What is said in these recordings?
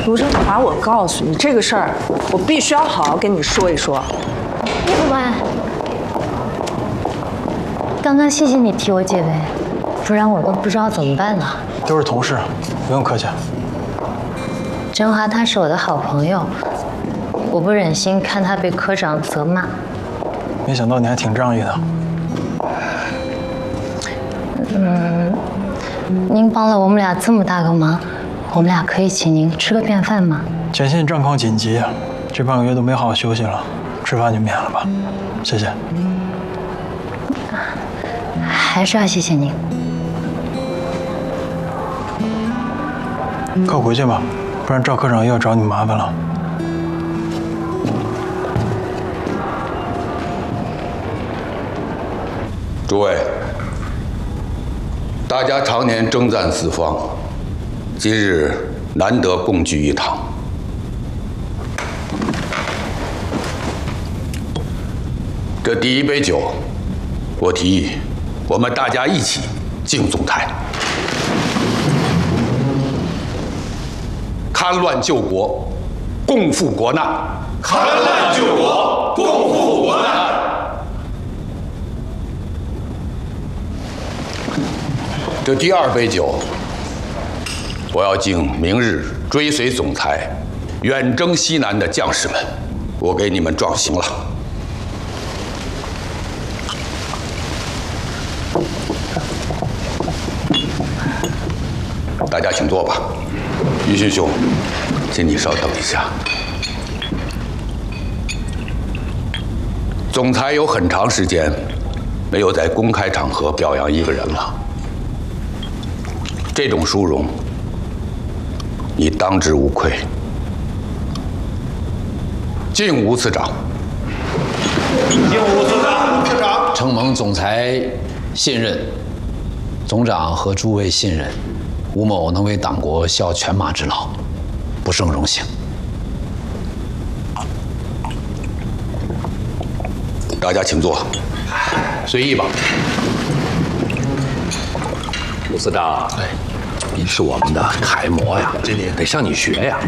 卢振华，我告诉你，这个事儿我必须要好好跟你说一说。 叶副官，刚刚谢谢你替我解围，不然我都不知道怎么办呢。 都是同事，不用客气。 振华他是我的好朋友，我不忍心看他被科长责骂。 没想到你还挺仗义的。 您帮了我们俩这么大个忙，我们俩可以请您吃个便饭吗？ 前线战况紧急，这半个月都没好好休息了，吃饭就免了吧，谢谢。 还是要谢谢您。 快回去吧，不然赵科长又要找你麻烦了。 诸位，大家常年征战四方，今日难得共聚一堂。这第一杯酒，我提议，我们大家一起敬总裁。戡乱救国，共赴国难。 戡乱救国，共赴国难。 这第二杯酒，我要敬明日追随总裁远征西南的将士们，我给你们壮行了。大家请坐吧。于勋兄，请你稍等一下。总裁有很长时间没有在公开场合表扬一个人了。这种殊荣，你当之无愧。敬吴次长。 敬吴次长。次长。 承蒙总裁信任，总长和诸位信任，吴某能为党国效犬马之劳，不胜荣幸。 大家请坐，随意吧。 吴司长，您是我们的楷模呀，得向你学呀。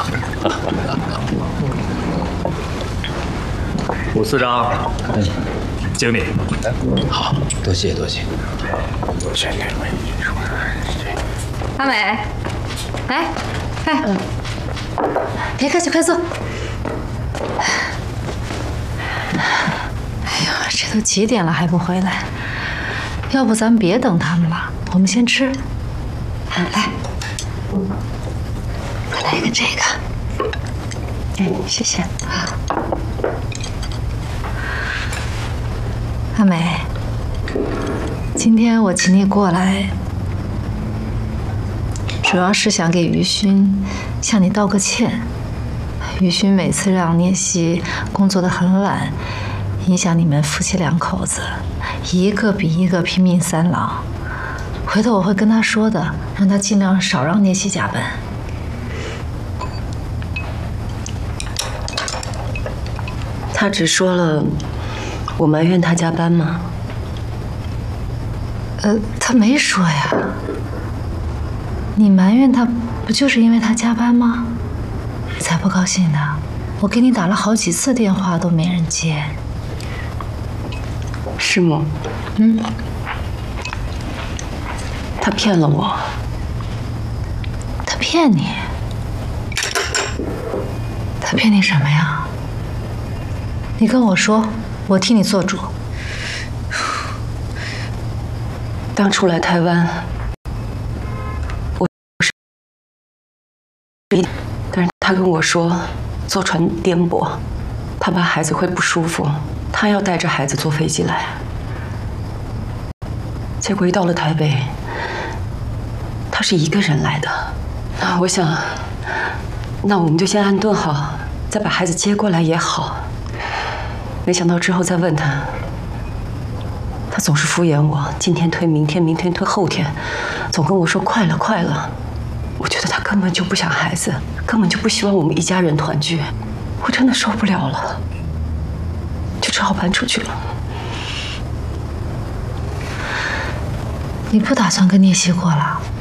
吴司长，敬你。 好，多谢多谢。 阿美，来，别客气，快坐。哎呀，这都几点了还不回来？要不咱们别等他们了，我们先吃。来，来个这个。哎，谢谢。阿美，今天我请你过来，主要是想给于勋向你道个歉。于勋每次让聂西工作得很懒，影响你们夫妻两口子，一个比一个拼命三郎。回头我会跟他说的，让他尽量少让聂西加班。 他只说了我埋怨他加班吗？ 他没说呀。你埋怨他，不就是因为他加班吗？你才不高兴呢！我给你打了好几次电话都没人接。 是吗？他骗了我。 他骗你？他骗你什么呀？你跟我说，我替你做主。 当初来台湾，但是他跟我说，坐船颠簸，他怕孩子会不舒服，他要带着孩子坐飞机来。结果一到了台北，他是一个人来的。我想，那我们就先安顿好，再把孩子接过来也好。没想到之后再问他，他总是敷衍我，今天推明天，明天推后天，总跟我说快了快了。我觉得他根本就不想孩子，根本就不希望我们一家人团聚。我真的受不了了，就只好搬出去了。 你不打算跟聂西过了？